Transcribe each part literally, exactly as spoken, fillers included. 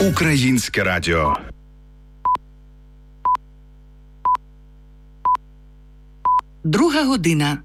Українське радіо. Друга година.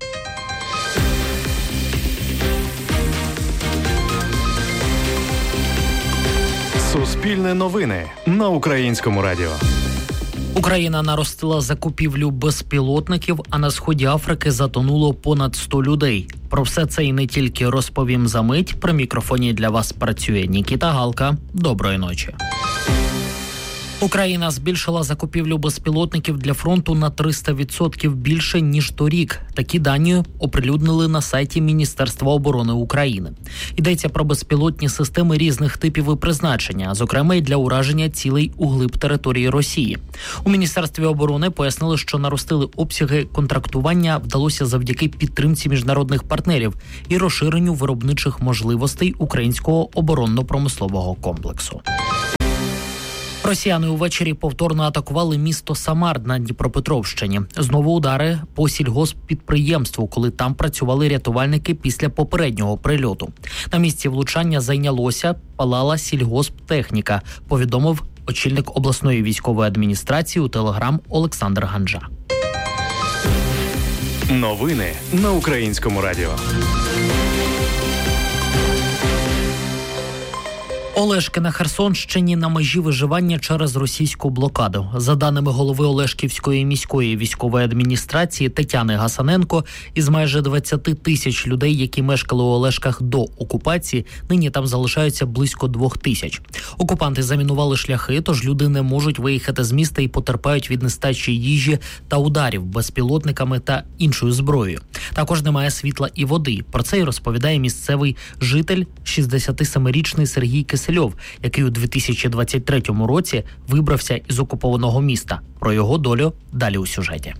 Суспільне новини на Українському радіо. Україна наростила закупівлю безпілотників, а на сході Африки затонуло понад сто людей. Про все це і не тільки розповім за мить. При мікрофоні для вас працює Нікіта Галка. Доброї ночі. Україна збільшила закупівлю безпілотників для фронту на триста відсотків більше, ніж торік. Такі дані оприлюднили на сайті Міністерства оборони України. Йдеться про безпілотні системи різних типів і призначення, зокрема й для ураження цілей у глиб території Росії. У Міністерстві оборони пояснили, що наростили обсяги контрактування вдалося завдяки підтримці міжнародних партнерів і розширенню виробничих можливостей українського оборонно-промислового комплексу. Росіяни увечері повторно атакували місто Самар на Дніпропетровщині. Знову удари по сільгосппідприємству, коли там працювали рятувальники після попереднього прильоту. На місці влучання зайнялося, палала сільгосптехніка, повідомив очільник обласної військової адміністрації у Телеграм Олександр Ганжа. Новини на Українському радіо. Олешки на Херсонщині на межі виживання через російську блокаду. За даними голови Олешківської міської військової адміністрації Тетяни Гасаненко, із майже двадцять тисяч людей, які мешкали у Олешках до окупації, нині там залишаються близько двох тисяч. Окупанти замінували шляхи, тож люди не можуть виїхати з міста і потерпають від нестачі їжі та ударів безпілотниками та іншою зброєю. Також немає світла і води. Про це й розповідає місцевий житель, шістдесятисемирічний Сергій Кисельов, який у дві тисячі двадцять третьому році вибрався із окупованого міста. Про його долю далі у сюжеті.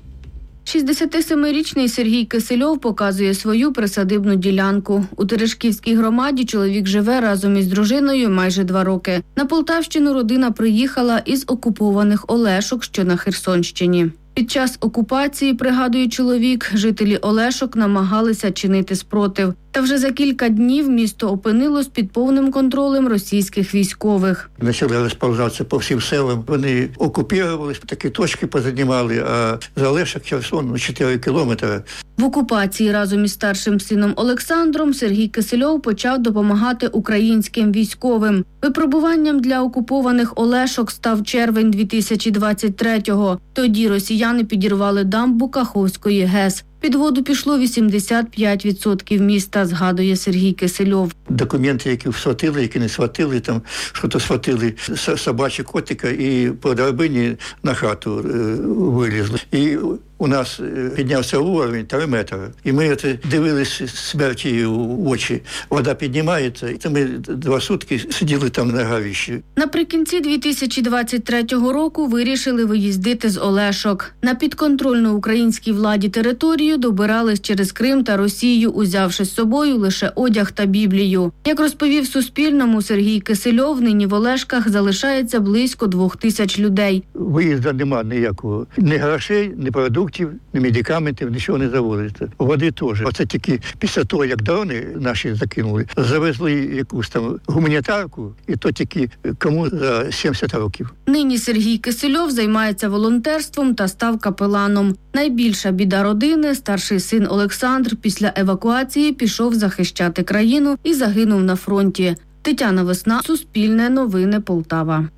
шістдесятисемирічний Сергій Кисельов показує свою присадибну ділянку. У Терешківській громаді чоловік живе разом із дружиною майже два роки. На Полтавщину родина приїхала із окупованих Олешок, що на Херсонщині. Під час окупації, пригадує чоловік, жителі Олешок намагалися чинити спротив. Та вже за кілька днів місто опинилось під повним контролем російських військових. Почали розповзатися по всім селам. Вони окупувалися, такі точки позанімали, а за Олешок Херсон ну, чотири кілометри. В окупації разом із старшим сином Олександром Сергій Кисельов почав допомагати українським військовим. Випробуванням для окупованих Олешок став червень дві тисячі двадцять третього. Тоді росіяни підірвали дамбу Каховської ГЕС. Під воду пішло вісімдесят п'ять відсотків міста, згадує Сергій Кисельов. Документи, які схватили, які не схватили, там що-то схватили, собачі котика і по драбині на хату е, вилізли. І у нас піднявся уровень три метри. І ми це дивилися смерті в очі. Вода піднімається, і ми два сутки сиділи там на горищі. Наприкінці дві тисячі двадцять третього року вирішили виїздити з Олешок. На підконтрольну українській владі територію добирались через Крим та Росію, узявши з собою лише одяг та Біблію. Як розповів Суспільному Сергій Кисельов, нині в Олешках залишається близько двох тисяч людей. Виїзду нема ніякого. Ні грошей, ні продуктів, ні медикаментів, нічого не завозиться. Води теж. Оце тільки після того, як дрони наші закинули, завезли якусь там гуманітарку, і то тільки кому за сімдесят років. Нині Сергій Кисельов займається волонтерством та став капеланом. Найбільша біда родини – старший син Олександр після евакуації пішов захищати країну і загинув на фронті. Тетяна Весна, Суспільне новини, Полтава.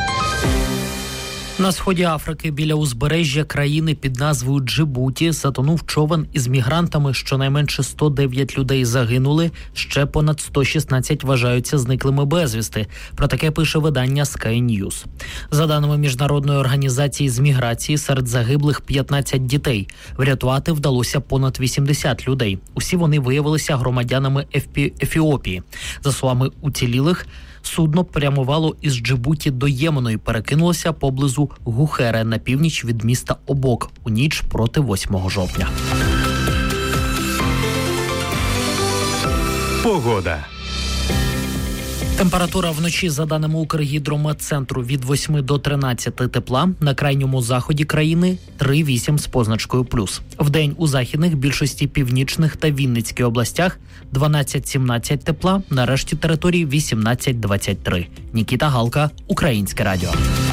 На сході Африки біля узбережжя країни під назвою Джибуті затонув човен із мігрантами. Щонайменше сто дев'ять людей загинули, ще понад сто шістнадцять вважаються зниклими безвісти. Про таке пише видання Sky News. За даними Міжнародної організації з міграції, серед загиблих п'ятнадцять дітей. Врятувати вдалося понад вісімдесят людей. Усі вони виявилися громадянами Ефі... Ефіопії. За словами уцілілих, судно прямувало із Джибуті до Ємену і перекинулося поблизу Гухере на північ від міста Обок у ніч проти восьмого жовтня. Погода. Температура вночі, за даними Укргідрометцентру, від восьми до тринадцяти тепла. На крайньому заході країни три-вісім з позначкою плюс. Вдень у західних, більшості північних та Вінницькій областях дванадцять-сімнадцять тепла. На решті території вісімнадцять-двадцять три. Нікіта Галка, Українське радіо.